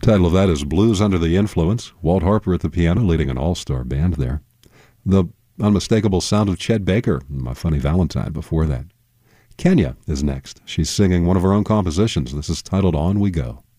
Title of that is Blues Under the Influence. Walt Harper at the piano, leading an all-star band there. The unmistakable sound of Chet Baker, My Funny Valentine before that. Kenya is next. She's singing one of her own compositions. This is titled On We Go.